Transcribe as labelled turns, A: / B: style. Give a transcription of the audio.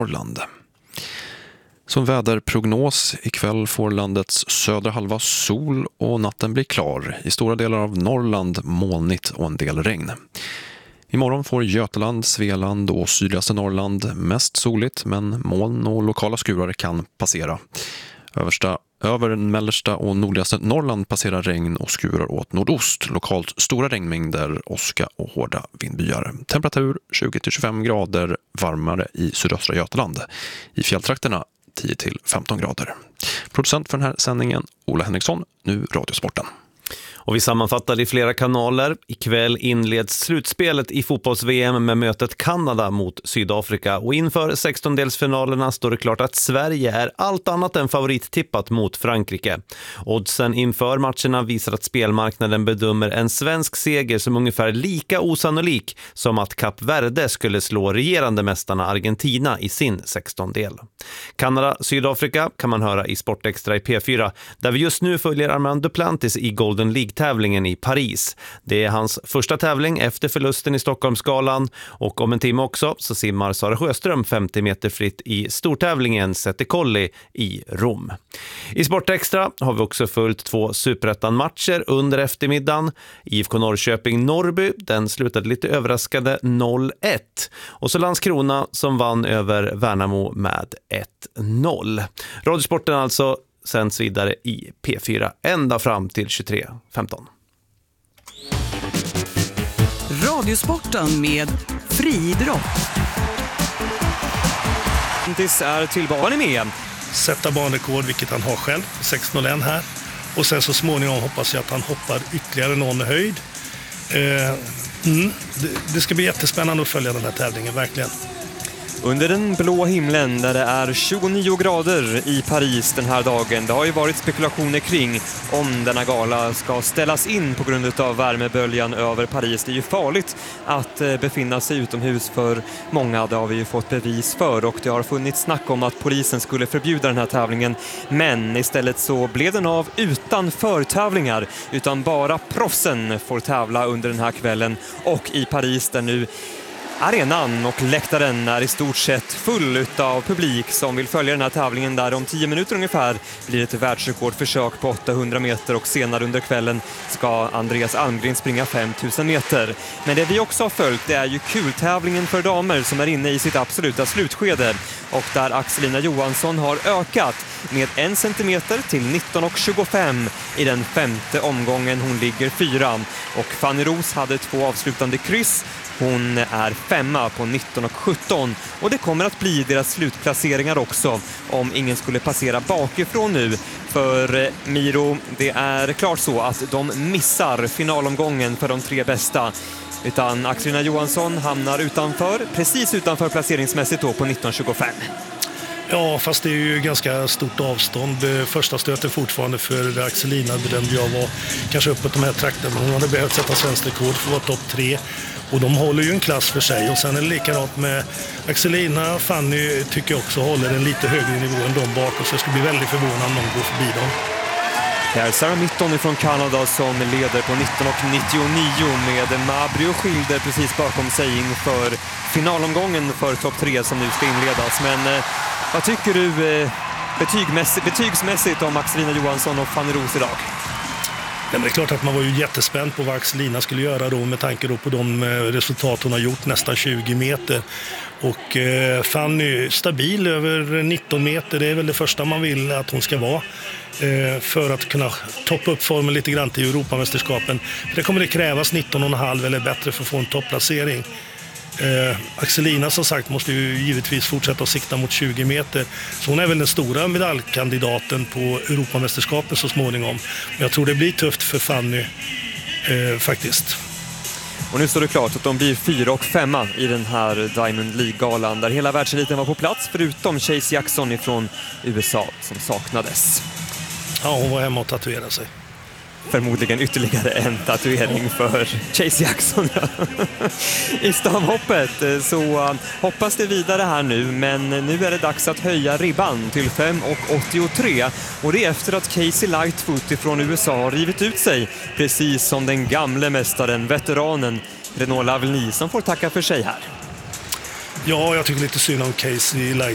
A: Norrland. Som väderprognos ikväll får landets södra halva sol och natten blir klar. I stora delar av Norrland molnigt och en del regn. Imorgon får Götaland, Svealand och sydligaste Norrland mest soligt, men moln och lokala skurar kan passera. Över mellersta och nordligaste Norrland passerar regn och skurar åt nordost. Lokalt stora regnmängder, åska och hårda vindbyar. Temperatur 20-25 grader, varmare i sydöstra Götaland. I fjälltrakterna 10-15 grader. Producent för den här sändningen, Ola Henriksson, nu Radiosporten.
B: Och vi sammanfattar i flera kanaler. Ikväll inleds slutspelet i fotbolls-VM med mötet Kanada mot Sydafrika. Och inför 16-delsfinalerna står det klart att Sverige är allt annat än favorittippat mot Frankrike. Oddsen inför matcherna visar att spelmarknaden bedömer en svensk seger som ungefär lika osannolik som att Kap Verde skulle slå regerande mästarna Argentina i sin 16-del. Kanada-Sydafrika kan man höra i Sportextra i P4, där vi just nu följer Armand Duplantis i Golden League-tävlingen i Paris. Det är hans första tävling efter förlusten i Stockholmsgalan, och om en timme också så simmar Sara Sjöström 50 meter fritt i stortävlingen Sette Colli i Rom. I Sportextra har vi också följt 2 superettan-matcher under eftermiddagen. IFK Norrköping-Norrby, den slutade lite överraskande 0-1. Och så Landskrona som vann över Värnamo med 1-0. Radiosporten alltså sänds vidare i P4 ända fram till 23:15.
C: Radiosporten med friidrott.
D: Antis är tillbaka. Vad är ni med?
E: Sätta banrekord, vilket han har själv, 6:01 här. Och sen så småningom hoppas jag att han hoppar ytterligare någon höjd. Det ska bli jättespännande att följa den här tävlingen, verkligen.
D: Under den blå himlen där det är 29 grader i Paris den här dagen. Det har ju varit spekulationer kring om denna gala ska ställas in på grund av värmeböljan över Paris. Det är ju farligt att befinna sig utomhus för många, det har vi ju fått bevis för. Och det har funnits snack om att polisen skulle förbjuda den här tävlingen. Men istället så blev den av utan förtävlingar, utan bara proffsen får tävla under den här kvällen. Och i Paris där nu arenan och läktaren är i stort sett full av publik som vill följa den här tävlingen, där om 10 minuter ungefär blir ett världsrekordförsök på 800 meter och senare under kvällen ska Andreas Almgren springa 5000 meter. Men det vi också har följt, det är ju kultävlingen för damer som är inne i sitt absoluta slutskede, och där Axelina Johansson har ökat med 1 centimeter till 19,25 i den 5:e omgången. Hon ligger 4, och Fanny Ros hade 2 avslutande kryss. Hon är 5 på 19,17, och det kommer att bli deras slutplaceringar också om ingen skulle passera bakifrån nu. För Miro, det är klart så att de missar finalomgången för de 3 bästa. Utan Axelina Johansson hamnar precis utanför placeringsmässigt då på 19,25.
E: Ja, fast det är ju ganska stort avstånd. Första stöten fortfarande för Axelina bedömde jag var kanske uppåt de här trakterna. Hon hade behövt sätta svensk rekord för att vara topp 3. Och de håller ju en klass för sig. Och sen är det likadant med Axelina. Fanny tycker jag också håller en lite högre nivå än de bak. Och så ska bli väldigt förvånad om de går förbi dem.
D: Det är Sarah Mitton från Kanada som leder på 19,99 med Mabry Schilder precis bakom sig inför finalomgången för topp 3 som nu ska inledas. Men vad tycker du betygsmässigt om Axelina Johansson och Fanny Ros idag?
E: Ja, men det är klart att man var ju jättespänd på vad Axelina skulle göra då, med tanke då på de resultat hon har gjort, nästan 20 meter. Och Fanny stabil över 19 meter, det är väl det första man vill att hon ska vara. För att kunna toppa upp formen lite grann till Europamästerskapen. Det kommer det krävas 19,5 eller bättre för att få en topplacering. Axelina som sagt måste ju givetvis fortsätta att sikta mot 20 meter. Så hon är väl den stora medaljkandidaten på Europamästerskapen så småningom. Men jag tror det blir tufft för Fanny faktiskt.
D: Och nu står det klart att de blir 4 och 5 i den här Diamond League-galan, där hela världseliten var på plats förutom Chase Jackson från USA som saknades.
E: Ja, hon var hemma och tatuerade sig.
D: Förmodligen ytterligare en tatuering för Chase Jackson. I stavhoppet så hoppas det vidare här nu, men nu är det dags att höja ribban till 5,83, och det är efter att Casey Lightfoot från USA har rivit ut sig, precis som den gamle mästaren, veteranen Renaud Lavigny, som får tacka för sig här.
E: Ja, jag tycker lite synd om Casey Lightfoot.